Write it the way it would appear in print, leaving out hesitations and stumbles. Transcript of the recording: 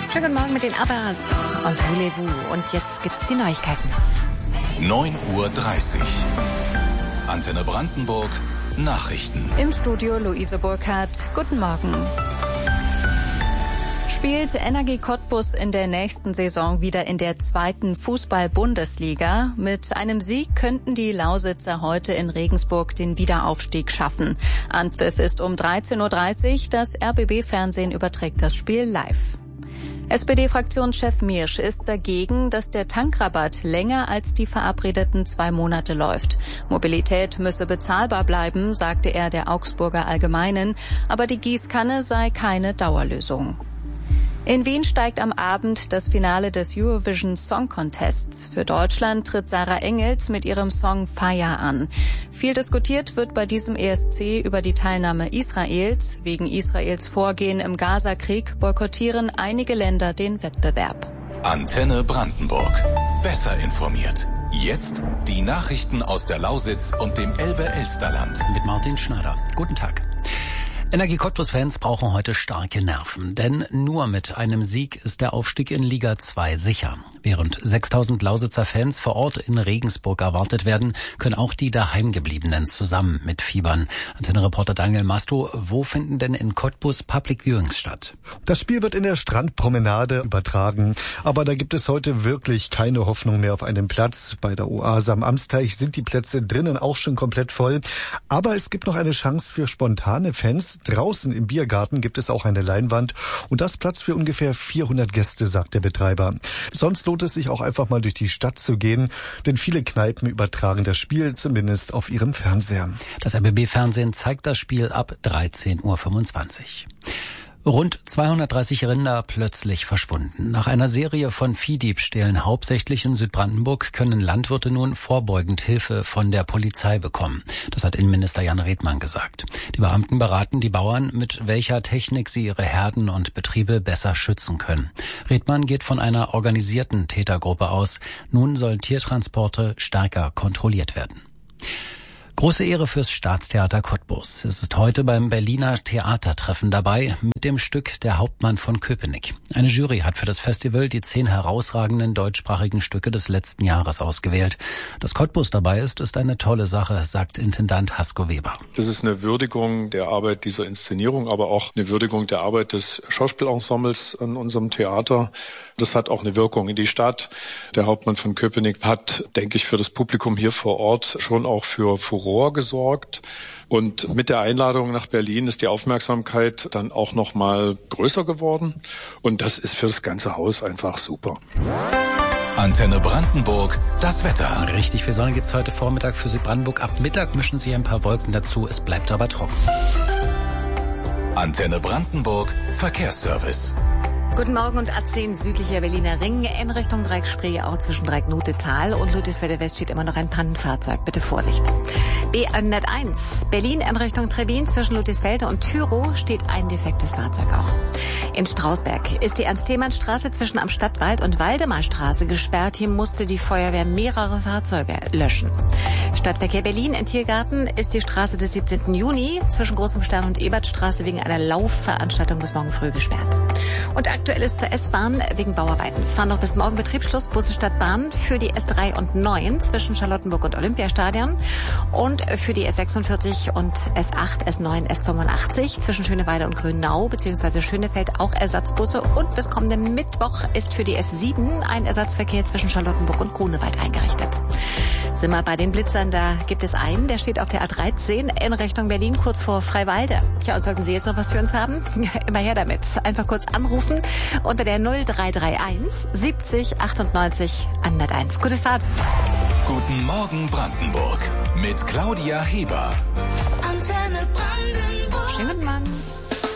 Schönen guten Morgen mit den Abbas und Voulez-vous. Und jetzt gibt's die Neuigkeiten. 9:30 Uhr. Antenne Brandenburg, Nachrichten. Im Studio Luise Burkhardt. Guten Morgen. Spielt Energie Cottbus in der nächsten Saison wieder in der 2. Fußball-Bundesliga? Mit einem Sieg könnten die Lausitzer heute in Regensburg den Wiederaufstieg schaffen. Anpfiff ist um 13:30 Uhr. Das RBB-Fernsehen überträgt das Spiel live. SPD-Fraktionschef Miersch ist dagegen, dass der Tankrabatt länger als die verabredeten 2 Monate läuft. Mobilität müsse bezahlbar bleiben, sagte er der Augsburger Allgemeinen, aber die Gießkanne sei keine Dauerlösung. In Wien steigt am Abend das Finale des Eurovision Song Contests. Für Deutschland tritt Sarah Engels mit ihrem Song Fire an. Viel diskutiert wird bei diesem ESC über die Teilnahme Israels. Wegen Israels Vorgehen im Gaza-Krieg boykottieren einige Länder den Wettbewerb. Antenne Brandenburg. Besser informiert. Jetzt die Nachrichten aus der Lausitz und dem Elbe-Elsterland. Mit Martin Schneider. Guten Tag. Energie Cottbus-Fans brauchen heute starke Nerven, denn nur mit einem Sieg ist der Aufstieg in Liga 2 sicher. Während 6.000 Lausitzer Fans vor Ort in Regensburg erwartet werden, können auch die Daheimgebliebenen zusammen mitfiebern. Antenne-Reporter Daniel Masto, wo finden denn in Cottbus Public Viewings statt? Das Spiel wird in der Strandpromenade übertragen, aber da gibt es heute wirklich keine Hoffnung mehr auf einen Platz. Bei der Oase am Amsteich sind die Plätze drinnen auch schon komplett voll, aber es gibt noch eine Chance für spontane Fans. Draußen im Biergarten gibt es auch eine Leinwand und das Platz für ungefähr 400 Gäste, sagt der Betreiber. Sonst lohnt es sich auch einfach mal durch die Stadt zu gehen, denn viele Kneipen übertragen das Spiel zumindest auf ihrem Fernseher. Das RBB-Fernsehen zeigt das Spiel ab 13:25 Uhr. Rund 230 Rinder plötzlich verschwunden. Nach einer Serie von Viehdiebstählen hauptsächlich in Südbrandenburg können Landwirte nun vorbeugend Hilfe von der Polizei bekommen. Das hat Innenminister Jan Redmann gesagt. Die Beamten beraten die Bauern, mit welcher Technik sie ihre Herden und Betriebe besser schützen können. Redmann geht von einer organisierten Tätergruppe aus. Nun sollen Tiertransporte stärker kontrolliert werden. Große Ehre fürs Staatstheater Cottbus. Es ist heute beim Berliner Theatertreffen dabei mit dem Stück Der Hauptmann von Köpenick. Eine Jury hat für das Festival die 10 herausragenden deutschsprachigen Stücke des letzten Jahres ausgewählt. Dass Cottbus dabei ist eine tolle Sache, sagt Intendant Hasko Weber. Das ist eine Würdigung der Arbeit dieser Inszenierung, aber auch eine Würdigung der Arbeit des Schauspielensembles an unserem Theater. Das hat auch eine Wirkung in die Stadt. Der Hauptmann von Köpenick hat, denke ich, für das Publikum hier vor Ort schon auch für Furore gesorgt. Und mit der Einladung nach Berlin ist die Aufmerksamkeit dann auch noch mal größer geworden. Und das ist für das ganze Haus einfach super. Antenne Brandenburg, das Wetter. Richtig viel Sonne gibt's heute Vormittag für Südbrandenburg. Ab Mittag mischen sich ein paar Wolken dazu. Es bleibt aber trocken. Antenne Brandenburg, Verkehrsservice. Guten Morgen und A10 südlicher Berliner Ring in Richtung Dreieck-Spreeau zwischen Dreieck-Note-Tal und Ludwigsfelde-West steht immer noch ein Pannenfahrzeug. Bitte Vorsicht. B101 Berlin in Richtung Trebin zwischen Ludwigsfelde und Thürow steht ein defektes Fahrzeug auch. In Strausberg ist die Ernst-Thälmann-Straße zwischen Am Stadtwald und Waldemarstraße gesperrt. Hier musste die Feuerwehr mehrere Fahrzeuge löschen. Stadtverkehr Berlin in Tiergarten ist die Straße des 17. Juni zwischen Großem Stern und Ebertstraße wegen einer Laufveranstaltung bis morgen früh gesperrt. Und aktuell ist zur S-Bahn wegen Bauarbeiten. Es fahren noch bis morgen Betriebsschluss Busse Stadtbahn für die S3 und 9 zwischen Charlottenburg und Olympiastadion und für die S46 und S8, S9, S85 zwischen Schöneweide und Grünau bzw. Schönefeld auch Ersatzbusse und bis kommenden Mittwoch ist für die S7 ein Ersatzverkehr zwischen Charlottenburg und Grunewald eingerichtet. Sind wir bei den Blitzern, da gibt es einen, der steht auf der A13 in Richtung Berlin, kurz vor Freiwalde. Tja, und sollten Sie jetzt noch was für uns haben? Immer her damit. Einfach kurz anrufen unter der 0331 70 98 101. Gute Fahrt. Guten Morgen Brandenburg mit Claudia Heber. Antenne Brandenburg. Schönen guten Morgen.